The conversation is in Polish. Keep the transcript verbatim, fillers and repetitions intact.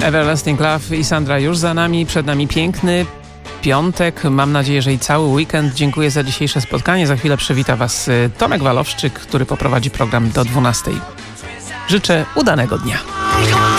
Everlasting Love i Sandra już za nami, przed nami piękny piątek, mam nadzieję, że i cały weekend. Dziękuję za dzisiejsze spotkanie. Za chwilę przywita Was Tomek Walowszczyk, który poprowadzi program do dwunastej. Życzę udanego dnia.